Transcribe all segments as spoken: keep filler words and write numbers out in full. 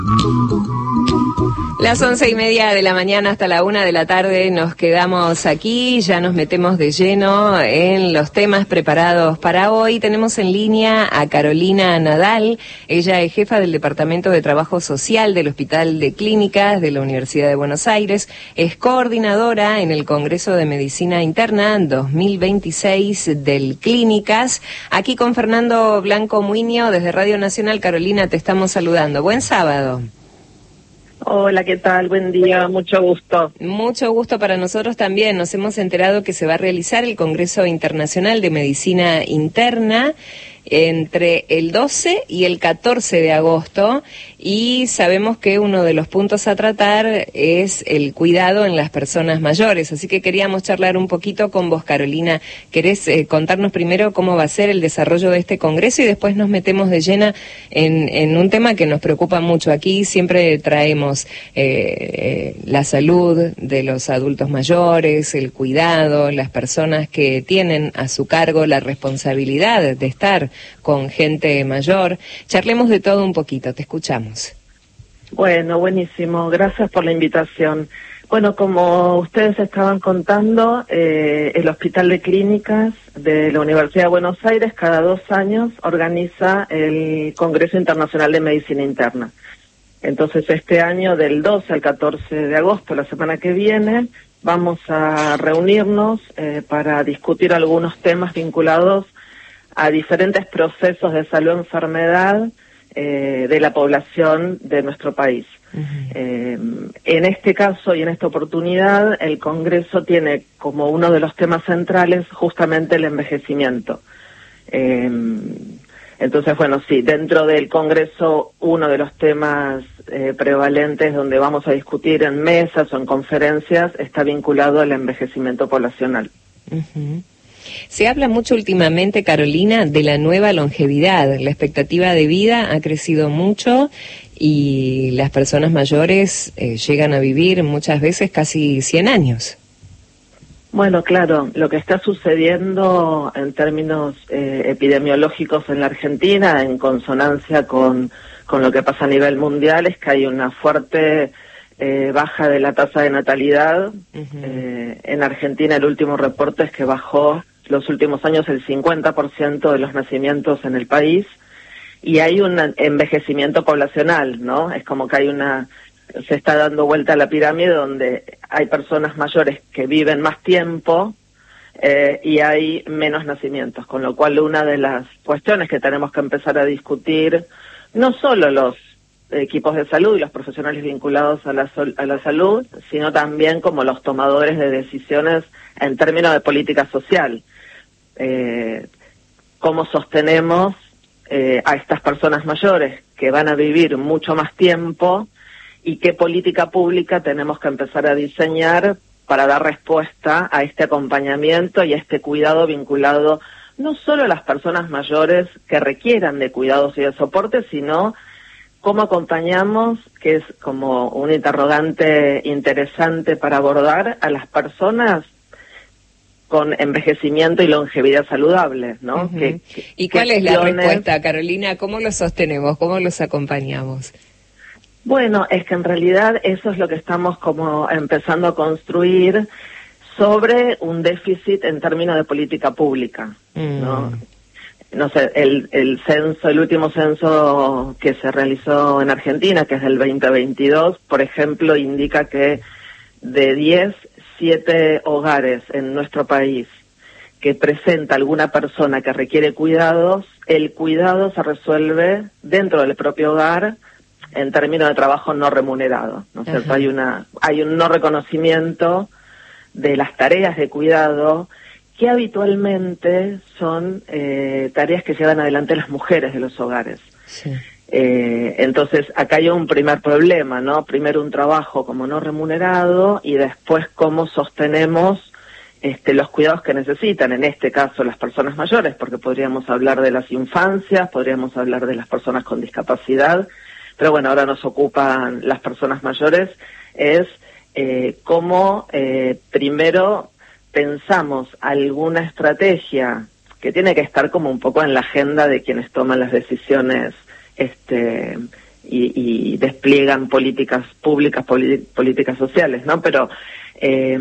Las once y media de la mañana hasta la una de la tarde nos quedamos aquí, ya nos metemos de lleno en los temas preparados para hoy. Tenemos en línea a Carolina Nadal, ella es jefa del Departamento de Trabajo Social del Hospital de Clínicas de la Universidad de Buenos Aires, es coordinadora en el Congreso de Medicina Interna dos mil veintiséis del Clínicas. Aquí con Fernando Blanco Muiño desde Radio Nacional. Carolina, te estamos saludando. Buen sábado. Hola, ¿qué tal? Buen día, mucho gusto. Mucho gusto para nosotros también. Nos hemos enterado que se va a realizar el Congreso Internacional de Medicina Interna entre el doce y el catorce de agosto, y sabemos que uno de los puntos a tratar es el cuidado en las personas mayores, así que queríamos charlar un poquito con vos, Carolina. ¿Querés eh, contarnos primero cómo va a ser el desarrollo de este congreso y después nos metemos de llena en, en un tema que nos preocupa mucho? Aquí siempre traemos eh, eh, la salud de los adultos mayores, el cuidado, las personas que tienen a su cargo la responsabilidad de estar con gente mayor. Charlemos de todo un poquito, te escuchamos. Bueno, buenísimo, gracias por la invitación. Bueno, como ustedes estaban contando, eh, el Hospital de Clínicas de la Universidad de Buenos Aires cada dos años organiza el Congreso Internacional de Medicina Interna. Entonces este año, del doce al catorce de agosto, la semana que viene, vamos a reunirnos eh, para discutir algunos temas vinculados a diferentes procesos de salud-enfermedad eh, de la población de nuestro país. Uh-huh. Eh, en este caso y en esta oportunidad, el Congreso tiene como uno de los temas centrales justamente el envejecimiento. Eh, entonces, bueno, sí, dentro del Congreso, uno de los temas eh, prevalentes donde vamos a discutir en mesas o en conferencias está vinculado al envejecimiento poblacional. Uh-huh. Se habla mucho últimamente, Carolina, de la nueva longevidad. La expectativa de vida ha crecido mucho y las personas mayores eh, llegan a vivir muchas veces casi cien años. Bueno, claro, lo que está sucediendo en términos eh, epidemiológicos en la Argentina, en consonancia con, con lo que pasa a nivel mundial, es que hay una fuerte eh, baja de la tasa de natalidad. Uh-huh. Eh, en Argentina el último reporte es que bajó los últimos años el cincuenta por ciento de los nacimientos en el país, y hay un envejecimiento poblacional, ¿no? Es como que hay una, se está dando vuelta a la pirámide donde hay personas mayores que viven más tiempo eh, y hay menos nacimientos, con lo cual una de las cuestiones que tenemos que empezar a discutir, no solo los equipos de salud y los profesionales vinculados a la, sol, a la salud, sino también como los tomadores de decisiones en términos de política social. Eh, cómo sostenemos eh, a estas personas mayores que van a vivir mucho más tiempo y qué política pública tenemos que empezar a diseñar para dar respuesta a este acompañamiento y a este cuidado vinculado no solo a las personas mayores que requieran de cuidados y de soporte, sino cómo acompañamos, que es como un interrogante interesante para abordar, a las personas con envejecimiento y longevidad saludable, ¿no? Uh-huh. que, ¿Y cuál es la respuesta, Carolina? ¿Cómo los sostenemos? ¿Cómo los acompañamos? Bueno, es que en realidad eso es lo que estamos como empezando a construir sobre un déficit en términos de política pública, mm. ¿no? No sé, el, el censo, el último censo que se realizó en Argentina, que es del veinte veintidós, por ejemplo, indica que de diez, siete hogares en nuestro país que presenta alguna persona que requiere cuidados, el cuidado se resuelve dentro del propio hogar en términos de trabajo no remunerado, ¿no es cierto? Hay una, hay un no reconocimiento de las tareas de cuidado que habitualmente son eh, tareas que llevan adelante las mujeres de los hogares. Sí. Eh, entonces, acá hay un primer problema, ¿no? Primero un trabajo como no remunerado y después cómo sostenemos este, los cuidados que necesitan, en este caso las personas mayores, porque podríamos hablar de las infancias, podríamos hablar de las personas con discapacidad, pero bueno, ahora nos ocupan las personas mayores, es eh, cómo eh, primero pensamos alguna estrategia que tiene que estar como un poco en la agenda de quienes toman las decisiones este y, y despliegan políticas públicas, políticas sociales, ¿no? Pero eh,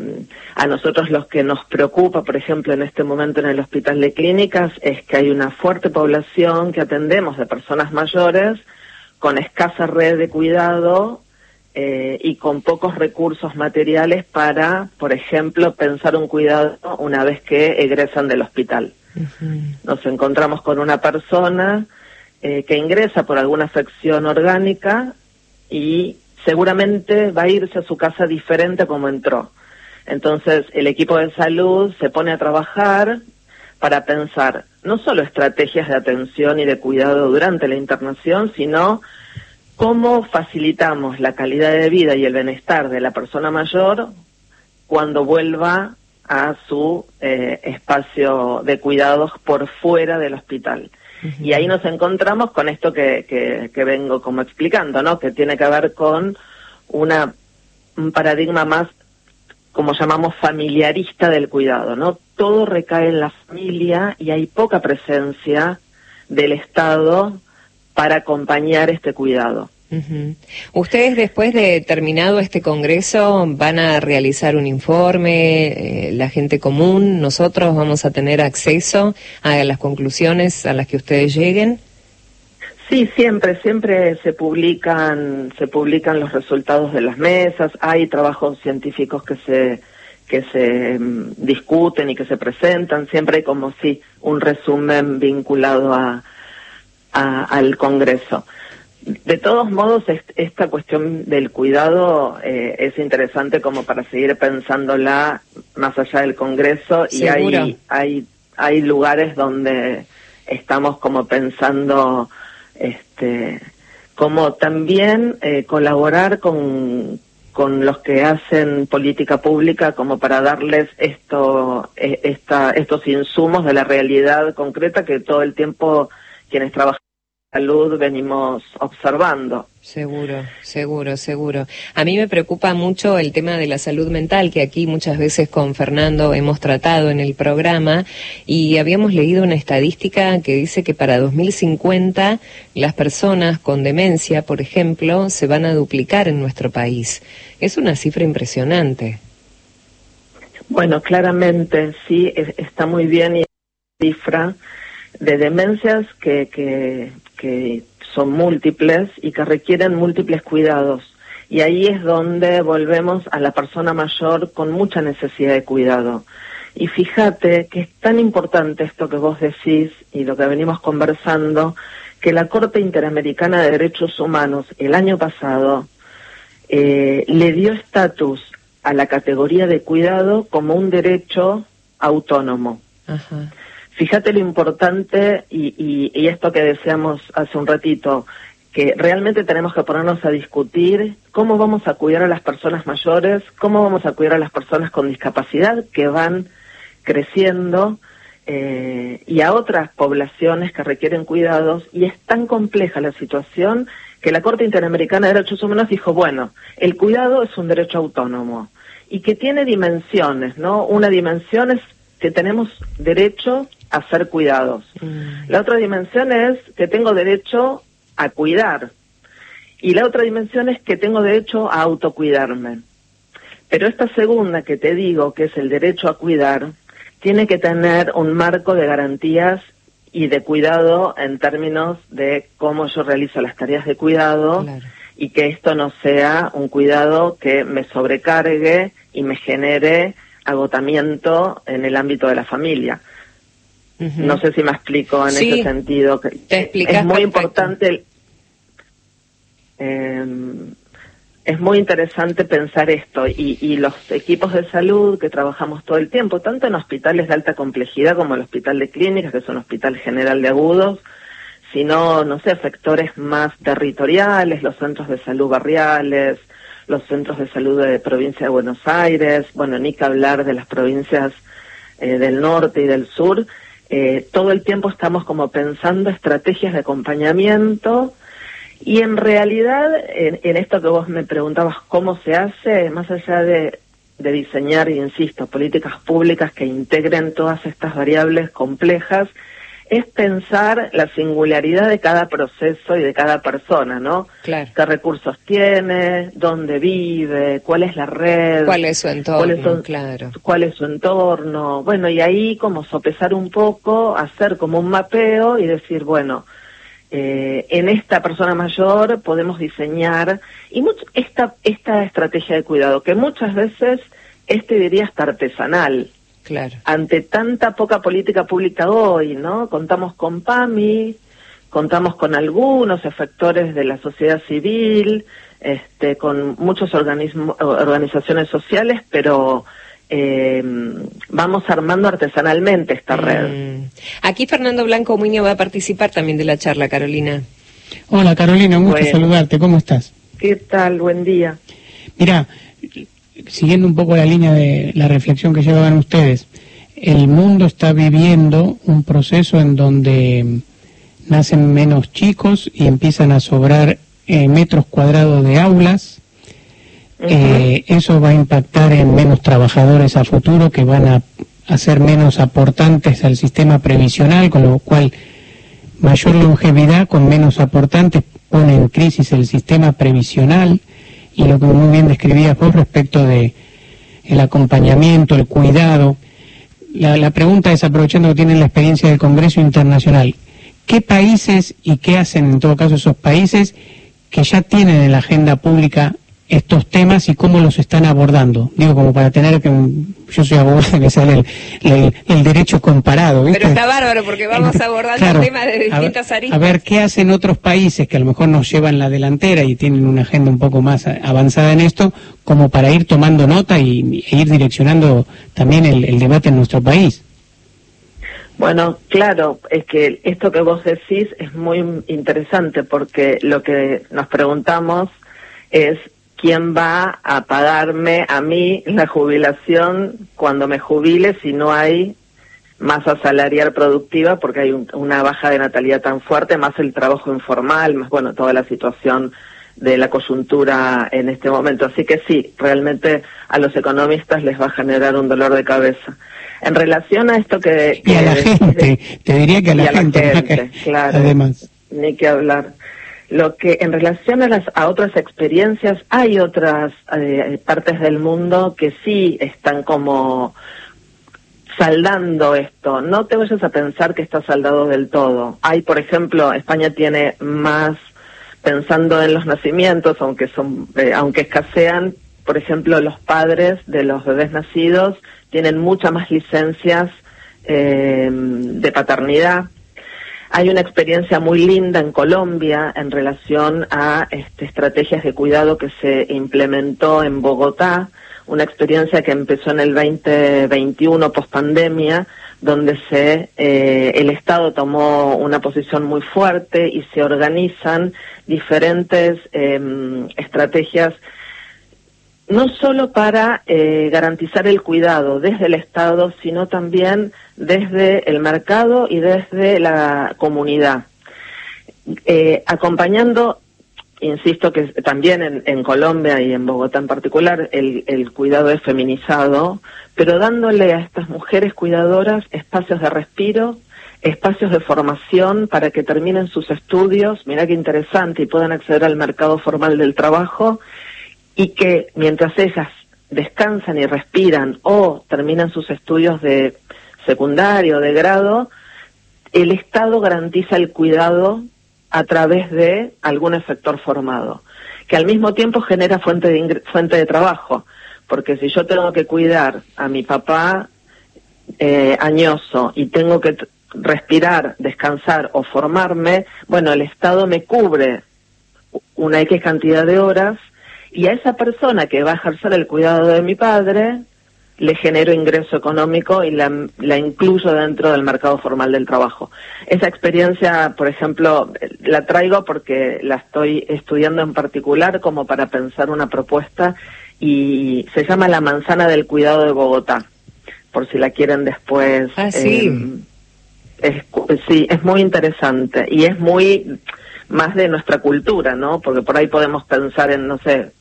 a nosotros los que nos preocupa, por ejemplo, en este momento en el Hospital de Clínicas, es que hay una fuerte población que atendemos de personas mayores con escasa red de cuidado eh, y con pocos recursos materiales para, por ejemplo, pensar un cuidado una vez que egresan del hospital. Uh-huh. Nos encontramos con una persona eh, que ingresa por alguna afección orgánica y seguramente va a irse a su casa diferente como entró. Entonces, el equipo de salud se pone a trabajar para pensar no solo estrategias de atención y de cuidado durante la internación, sino cómo facilitamos la calidad de vida y el bienestar de la persona mayor cuando vuelva a su eh, espacio de cuidados por fuera del hospital. Uh-huh. Y ahí nos encontramos con esto que, que, que vengo como explicando, ¿no? Que tiene que ver con una un paradigma más, como llamamos, familiarista del cuidado, ¿no? Todo recae en la familia y hay poca presencia del Estado para acompañar este cuidado. Uh-huh. Ustedes, después de terminado este congreso, van a realizar un informe, eh, la gente común, nosotros vamos a tener acceso a las conclusiones a las que ustedes lleguen. Sí, siempre, siempre se publican, se publican los resultados de las mesas, hay trabajos científicos que se, que se um, discuten y que se presentan, siempre hay como sí, un resumen vinculado a, a al congreso. De todos modos, esta cuestión del cuidado eh, es interesante como para seguir pensándola más allá del Congreso. ¿Seguro? Y hay, hay, hay lugares donde estamos como pensando este, como también eh, colaborar con, con los que hacen política pública como para darles esto, esta, estos insumos de la realidad concreta que todo el tiempo quienes trabajan salud venimos observando. Seguro, seguro, seguro. A mí me preocupa mucho el tema de la salud mental, que aquí muchas veces con Fernando hemos tratado en el programa, y habíamos leído una estadística que dice que para dos mil cincuenta las personas con demencia, por ejemplo, se van a duplicar en nuestro país. Es una cifra impresionante. Bueno, claramente sí, es, está muy bien, y cifra de demencias que, que, que son múltiples y que requieren múltiples cuidados. Y ahí es donde volvemos a la persona mayor con mucha necesidad de cuidado. Y fíjate que es tan importante esto que vos decís y lo que venimos conversando, que la Corte Interamericana de Derechos Humanos el año pasado eh, le dio estatus a la categoría de cuidado como un derecho autónomo. Ajá. Fíjate lo importante y, y, y esto que decíamos hace un ratito, que realmente tenemos que ponernos a discutir cómo vamos a cuidar a las personas mayores, cómo vamos a cuidar a las personas con discapacidad que van creciendo eh, y a otras poblaciones que requieren cuidados, y es tan compleja la situación que la Corte Interamericana de Derechos Humanos dijo, bueno, el cuidado es un derecho autónomo y que tiene dimensiones, ¿no? Una dimensión es que tenemos derecho a ser cuidados. Mm. La otra dimensión es que tengo derecho a cuidar. Y la otra dimensión es que tengo derecho a autocuidarme. Pero esta segunda que te digo, que es el derecho a cuidar, tiene que tener un marco de garantías y de cuidado en términos de cómo yo realizo las tareas de cuidado, claro, y que esto no sea un cuidado que me sobrecargue y me genere agotamiento en el ámbito de la familia. Uh-huh. No sé si me explico en sí, ese sentido. Que te es muy perfecto. importante, eh, es muy interesante pensar esto, y, y los equipos de salud que trabajamos todo el tiempo, tanto en hospitales de alta complejidad como el Hospital de Clínicas, que es un hospital general de agudos, sino, no sé, sectores más territoriales, los centros de salud barriales, los centros de salud de provincia de Buenos Aires, bueno, ni que hablar de las provincias eh, del norte y del sur. Eh, todo el tiempo estamos como pensando estrategias de acompañamiento, y en realidad en, en esto que vos me preguntabas cómo se hace, más allá de, de diseñar, insisto, políticas públicas que integren todas estas variables complejas, es pensar la singularidad de cada proceso y de cada persona, ¿no? Claro. ¿Qué recursos tiene? ¿Dónde vive? ¿Cuál es la red? ¿Cuál es su entorno? ¿Cuál es, claro. ¿Cuál es su entorno? Bueno, y ahí como sopesar un poco, hacer como un mapeo y decir, bueno, eh, en esta persona mayor podemos diseñar y mucho, esta, esta estrategia de cuidado, que muchas veces, este diría hasta artesanal. Claro. Ante tanta poca política pública hoy, ¿no? Contamos con PAMI, contamos con algunos efectores de la sociedad civil, este, con muchos organismos, organizaciones sociales, pero eh, vamos armando artesanalmente esta red. Mm. Aquí Fernando Blanco Muñoz va a participar también de la charla, Carolina. Hola Carolina, un gusto Bueno. saludarte, ¿cómo estás? ¿Qué tal? Buen día. Mirá, siguiendo un poco la línea de la reflexión que llevaban ustedes, el mundo está viviendo un proceso en donde nacen menos chicos y empiezan a sobrar eh, metros cuadrados de aulas. Uh-huh. eh, eso va a impactar en menos trabajadores a futuro que van a, a ser menos aportantes al sistema previsional, con lo cual mayor longevidad con menos aportantes pone en crisis el sistema previsional. Y lo que muy bien describías vos respecto de el acompañamiento, el cuidado. La, la pregunta es, aprovechando que tienen la experiencia del Congreso Internacional, ¿qué países y qué hacen en todo caso esos países que ya tienen en la agenda pública estos temas y cómo los están abordando? Digo, como para tener que... Yo soy abogado, que sale el, el, el derecho comparado, ¿viste? Pero está bárbaro porque vamos abordando claro, temas de distintas a, aristas. A ver qué hacen otros países que a lo mejor nos llevan la delantera y tienen una agenda un poco más avanzada en esto, como para ir tomando nota y, e ir direccionando también el, el debate en nuestro país. Bueno, claro, es que esto que vos decís es muy interesante porque lo que nos preguntamos es ¿quién va a pagarme a mí la jubilación cuando me jubile si no hay masa salarial productiva? Porque hay un, una baja de natalidad tan fuerte, más el trabajo informal, más, bueno, toda la situación de la coyuntura en este momento. Así que sí, realmente a los economistas les va a generar un dolor de cabeza. En relación a esto que... que y a la gente, te diría que a la, a gente, la gente, claro, además. Ni que hablar. Lo que en relación a las a otras experiencias, hay otras eh, partes del mundo que sí están como saldando esto. No te vayas a pensar que está saldado del todo. Hay, por ejemplo, España tiene más, pensando en los nacimientos, aunque son eh, aunque escasean, por ejemplo, los padres de los bebés nacidos tienen muchas más licencias eh, de paternidad. Hay una experiencia muy linda en Colombia en relación a este, estrategias de cuidado que se implementó en Bogotá, una experiencia que empezó en el veinte veintiuno pospandemia, donde se eh, el Estado tomó una posición muy fuerte y se organizan diferentes eh, estrategias no solo para eh, garantizar el cuidado desde el Estado, sino también desde el mercado y desde la comunidad. Eh, acompañando, insisto que también en, en Colombia y en Bogotá en particular, el, el cuidado es feminizado, pero dándole a estas mujeres cuidadoras espacios de respiro, espacios de formación para que terminen sus estudios, mirá qué interesante, y puedan acceder al mercado formal del trabajo, y que mientras ellas descansan y respiran o terminan sus estudios de secundario, de grado, el Estado garantiza el cuidado a través de algún efector formado, que al mismo tiempo genera fuente de, ingre- fuente de trabajo, porque si yo tengo que cuidar a mi papá eh, añoso y tengo que t- respirar, descansar o formarme, bueno, el Estado me cubre una X cantidad de horas, y a esa persona que va a ejercer el cuidado de mi padre le genero ingreso económico y la, la incluyo dentro del mercado formal del trabajo. Esa experiencia, por ejemplo, la traigo porque la estoy estudiando en particular como para pensar una propuesta, y se llama La Manzana del Cuidado de Bogotá, por si la quieren después. Ah, sí. Eh, es, sí, es muy interesante y es muy más de nuestra cultura, ¿no? Porque por ahí podemos pensar en, no sé,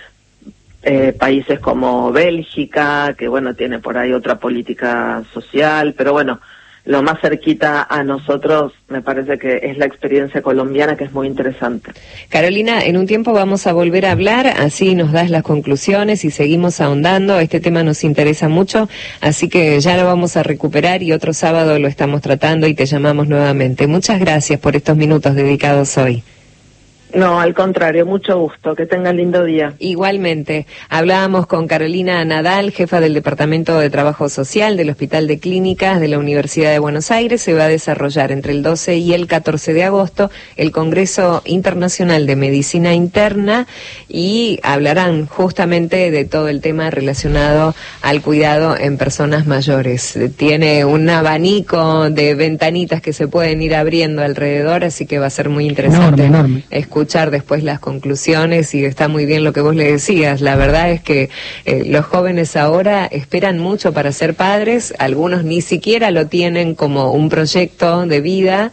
Eh, países como Bélgica, que bueno, tiene por ahí otra política social, pero bueno, lo más cerquita a nosotros, me parece que es la experiencia colombiana, que es muy interesante. Carolina, en un tiempo vamos a volver a hablar, así nos das las conclusiones y seguimos ahondando. Este tema nos interesa mucho, así que ya lo vamos a recuperar y otro sábado lo estamos tratando y te llamamos nuevamente. Muchas gracias por estos minutos dedicados hoy. No, al contrario, mucho gusto. Que tengan lindo día. Igualmente. Hablábamos con Carolina Nadal, jefa del Departamento de Trabajo Social del Hospital de Clínicas de la Universidad de Buenos Aires. Se va a desarrollar entre el doce y el catorce de agosto el Congreso Internacional de Medicina Interna y hablarán justamente de todo el tema relacionado al cuidado en personas mayores. Tiene un abanico de ventanitas que se pueden ir abriendo alrededor, así que va a ser muy interesante. Enorme, enorme. Escuchar escuchar después las conclusiones, y está muy bien lo que vos le decías. La verdad es que eh, los jóvenes ahora esperan mucho para ser padres, algunos ni siquiera lo tienen como un proyecto de vida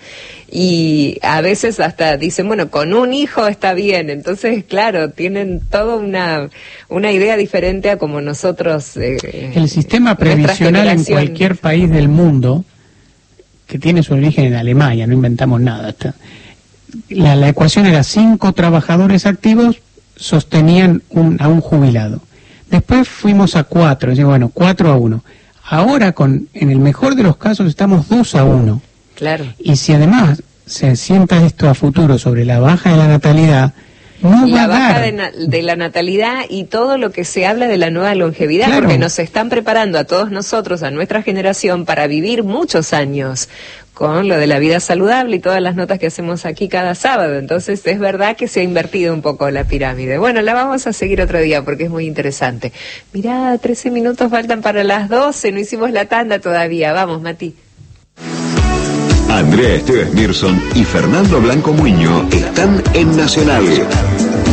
y a veces hasta dicen, bueno, con un hijo está bien. Entonces, claro, tienen toda una, una idea diferente a como nosotros... Eh, El sistema previsional en cualquier país del mundo, que tiene su origen en Alemania, no inventamos nada, está... La, la ecuación era cinco trabajadores activos sostenían un, a un jubilado. Después fuimos a cuatro, es bueno, cuatro a uno. Ahora, con, en el mejor de los casos, estamos dos a uno. Claro. Y si además se sienta esto a futuro sobre la baja de la natalidad, no la va a baja dar. de, na de la natalidad y todo lo que se habla de la nueva longevidad, Claro. Porque nos están preparando a todos nosotros, a nuestra generación, para vivir muchos años, con lo de la vida saludable y todas las notas que hacemos aquí cada sábado. Entonces es verdad que se ha invertido un poco la pirámide. Bueno, la vamos a seguir otro día porque es muy interesante. Mirá, trece minutos faltan para las doce, no hicimos la tanda todavía. Vamos, Mati. Andrea Esteves Mirson y Fernando Blanco Muño están en Nacional.